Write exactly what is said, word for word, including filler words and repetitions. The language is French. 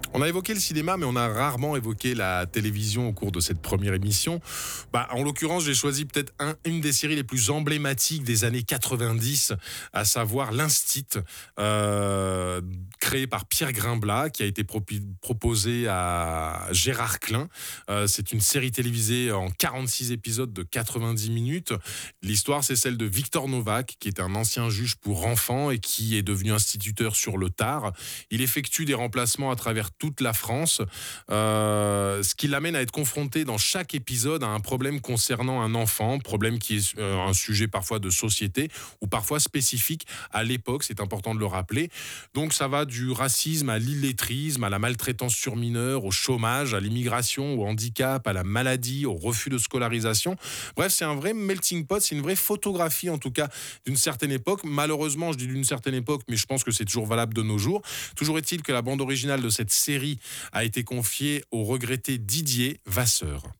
On a évoqué le cinéma, mais on a rarement évoqué la télévision au cours de cette première émission. Bah, en l'occurrence, j'ai choisi peut-être un, une des séries les plus emblématiques des années quatre-vingt-dix, à savoir L'Instit, euh, créé par Pierre Grimblat, qui a été propi- proposé à Gérard Klein. Euh, c'est une série télévisée en quarante-six épisodes de quatre-vingt-dix minutes. L'histoire, c'est celle de Victor Novak, qui est un ancien juge pour enfants et qui est devenu instituteur sur le tard. Il effectue des remplacements à travers toute la France, euh, ce qui l'amène à être confronté dans chaque épisode à un problème concernant un enfant, problème qui est euh, un sujet parfois de société ou parfois spécifique à l'époque, c'est important de le rappeler. Donc ça va du racisme à l'illettrisme, à la maltraitance sur mineurs, au chômage, à l'immigration, au handicap, à la maladie, au refus de scolarisation. Bref, c'est un vrai melting pot, c'est une vraie photographie en tout cas d'une certaine époque. Malheureusement, je dis d'une certaine époque, mais je pense que c'est toujours valable de nos jours. Toujours est-il que la bande originale de cette série a été confiée au regretté Didier Vasseur.